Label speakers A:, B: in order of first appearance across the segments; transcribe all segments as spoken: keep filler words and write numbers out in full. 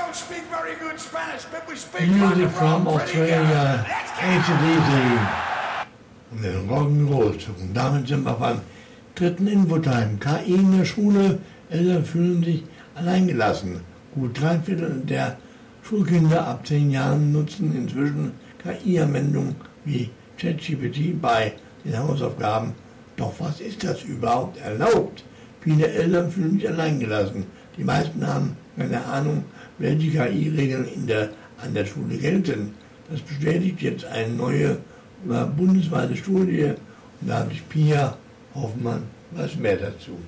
A: Music from Australia, A C D C. Und den Rock'n'Roll. Und damit sind wir beim dritten Infotime. K I in der Schule. Eltern fühlen sich alleingelassen. Gut drei Viertel der Schulkinder ab zehn Jahren nutzen inzwischen K I-Anwendungen wie ChatGPT bei den Hausaufgaben. Doch was ist das überhaupt erlaubt? Viele Eltern fühlen sich alleingelassen. Die meisten haben keine Ahnung, welche K I-Regeln in der, an der Schule gelten. Das bestätigt jetzt eine neue bundesweite Studie. Und da habe ich Pia Hoffmann was mehr dazu.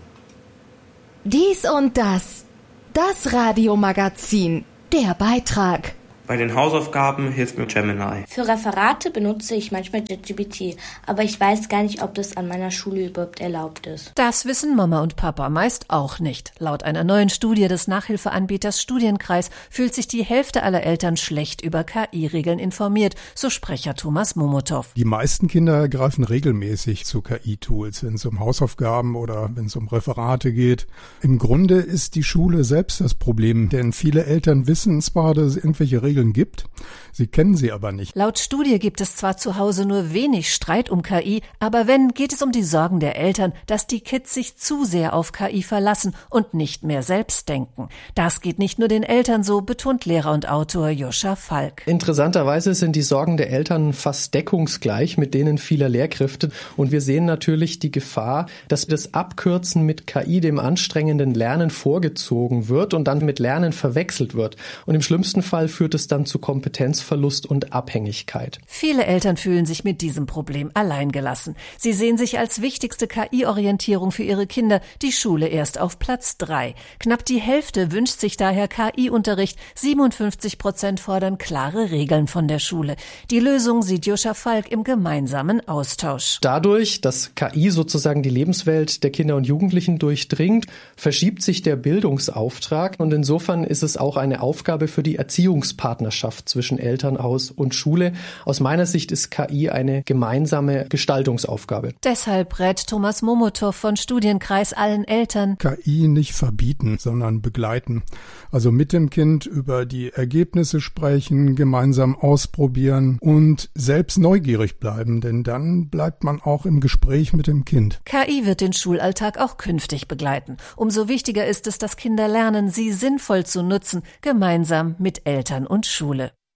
B: Dies und das. Das Radiomagazin. Der Beitrag.
C: Bei den Hausaufgaben hilft mir Gemini.
D: Für Referate benutze ich manchmal ChatGPT, aber ich weiß gar nicht, ob das an meiner Schule überhaupt erlaubt ist.
E: Das wissen Mama und Papa meist auch nicht. Laut einer neuen Studie des Nachhilfeanbieters Studienkreis fühlt sich die Hälfte aller Eltern schlecht über K I-Regeln informiert, so Sprecher Thomas Momotow.
F: Die meisten Kinder greifen regelmäßig zu K I-Tools, wenn es um Hausaufgaben oder wenn es um Referate geht. Im Grunde ist die Schule selbst das Problem, denn viele Eltern wissen zwar, dass es irgendwelche Regeln gibt. Sie kennen sie aber nicht.
E: Laut Studie gibt es zwar zu Hause nur wenig Streit um K I, aber wenn, geht es um die Sorgen der Eltern, dass die Kids sich zu sehr auf K I verlassen und nicht mehr selbst denken. Das geht nicht nur den Eltern so, betont Lehrer und Autor Joscha Falk.
G: Interessanterweise sind die Sorgen der Eltern fast deckungsgleich mit denen vieler Lehrkräfte und wir sehen natürlich die Gefahr, dass das Abkürzen mit K I dem anstrengenden Lernen vorgezogen wird und dann mit Lernen verwechselt wird. Und im schlimmsten Fall führt es dann zu Kompetenzverlust und Abhängigkeit.
E: Viele Eltern fühlen sich mit diesem Problem alleingelassen. Sie sehen sich als wichtigste K I-Orientierung für ihre Kinder die Schule erst auf Platz drei. Knapp die Hälfte wünscht sich daher K I-Unterricht. siebenundfünfzig Prozent fordern klare Regeln von der Schule. Die Lösung sieht Joscha Falk im gemeinsamen Austausch.
G: Dadurch, dass K I sozusagen die Lebenswelt der Kinder und Jugendlichen durchdringt, verschiebt sich der Bildungsauftrag und insofern ist es auch eine Aufgabe für die Erziehungspartnerschaft zwischen Elternhaus und Schule. Aus meiner Sicht ist K I eine gemeinsame Gestaltungsaufgabe.
E: Deshalb rät Thomas Momotow von Studienkreis allen Eltern:
F: K I nicht verbieten, sondern begleiten. Also mit dem Kind über die Ergebnisse sprechen, gemeinsam ausprobieren und selbst neugierig bleiben, denn dann bleibt man auch im Gespräch mit dem Kind.
E: K I wird den Schulalltag auch künftig begleiten. Umso wichtiger ist es, dass Kinder lernen, sie sinnvoll zu nutzen, gemeinsam mit Eltern und Schule.